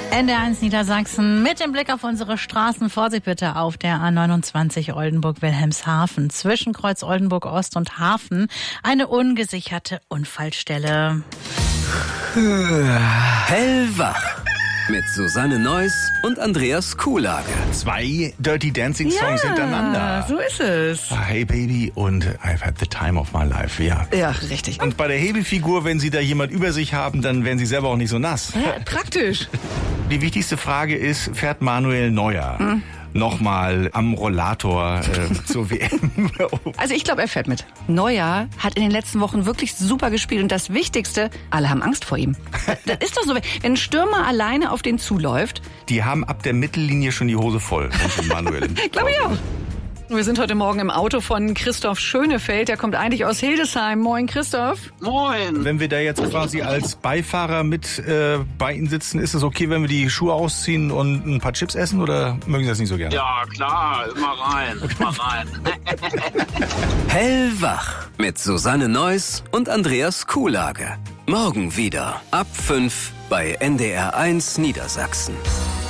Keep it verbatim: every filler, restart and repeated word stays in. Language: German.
N D R eins Niedersachsen mit dem Blick auf unsere Straßen. Vorsicht bitte auf der A neunundzwanzig Oldenburg-Wilhelmshaven. Zwischen Kreuz Oldenburg-Ost und Hafen eine ungesicherte Unfallstelle. Hellwach mit Susanne Neuss und Andreas Kuhlage. Zwei Dirty Dancing Songs ja, hintereinander. So ist es. Hey Baby und I've had the time of my life, ja. Ja, richtig. Und bei der Hebefigur, wenn Sie da jemand über sich haben, dann werden Sie selber auch nicht so nass. Ja, praktisch. Die wichtigste Frage ist, fährt Manuel Neuer hm. nochmal am Rollator äh, zur W M? Also ich glaube, er fährt mit. Neuer hat in den letzten Wochen wirklich super gespielt und das Wichtigste, alle haben Angst vor ihm. Das ist doch so, wenn ein Stürmer alleine auf den zuläuft. Die haben ab der Mittellinie schon die Hose voll. Manuel. Glaube ich auch. Wir sind heute Morgen im Auto von Christoph Schönefeld. Der kommt eigentlich aus Hildesheim. Moin, Christoph. Moin. Wenn wir da jetzt quasi als Beifahrer mit äh, bei Ihnen sitzen, ist es okay, wenn wir die Schuhe ausziehen und ein paar Chips essen oder mögen Sie das nicht so gerne? Ja, klar. Immer rein. Immer rein. Hellwach mit Susanne Neuss und Andreas Kuhlage. Morgen wieder ab fünf bei N D R eins Niedersachsen.